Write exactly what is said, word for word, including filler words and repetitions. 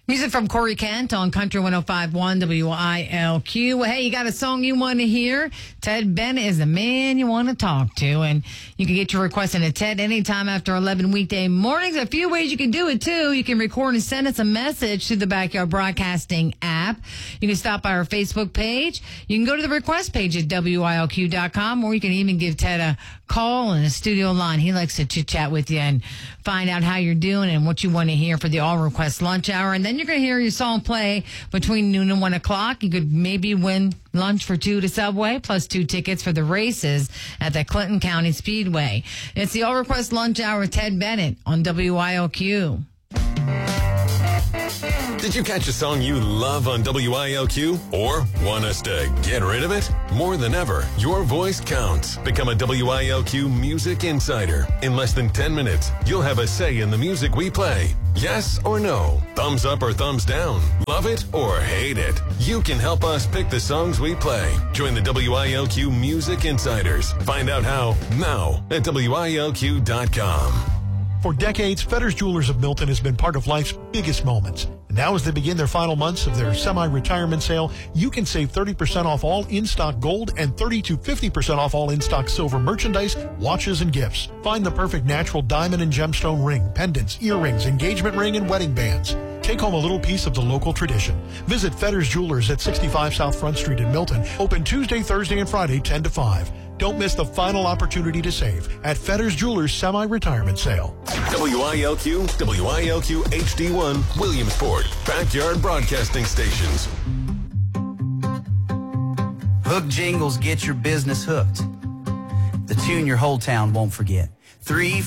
Music from Corey Kent on Country one oh five point one W I L Q. Well, hey, you got a song you want to hear? Ted Bennett is the man you want to talk to. And you can get your request in to Ted anytime after eleven weekday mornings. A few ways you can do it, too. You can record and send us a message through the Backyard Broadcasting app. You can stop by our Facebook page. You can go to the request page at W I L Q dot com, or you can even give Ted a call and a studio line. He likes to chit-chat with you and find out how you're doing and what you want to hear for the All Request Lunch Hour. And then you're going to hear your song play between noon and one o'clock. You could maybe win lunch for two to Subway, plus two tickets for the races at the Clinton County Speedway. It's the All Request Lunch Hour with Ted Bennett on W I L Q. Did you catch a song you love on W I L Q? Or want us to get rid of it? More than ever, your voice counts. Become a W I L Q Music Insider. In less than ten minutes, you'll have a say in the music we play. Yes or no? Thumbs up or thumbs down? Love it or hate it? You can help us pick the songs we play. Join the W I L Q Music Insiders. Find out how now at W I L Q dot com. For decades, Fetters Jewelers of Milton has been part of life's biggest moments. And now as they begin their final months of their semi-retirement sale, you can save thirty percent off all in-stock gold and thirty to fifty percent off all in-stock silver merchandise, watches, and gifts. Find the perfect natural diamond and gemstone ring, pendants, earrings, engagement ring, and wedding bands. Take home a little piece of the local tradition. Visit Fetters Jewelers at sixty-five South Front Street in Milton. Open Tuesday, Thursday, and Friday, ten to five. Don't miss the final opportunity to save at Fetters Jewelers Semi-Retirement Sale. W I L Q, W I L Q H D one, Williamsport, Backyard Broadcasting Stations. Hook jingles get your business hooked. The tune your whole town won't forget. Three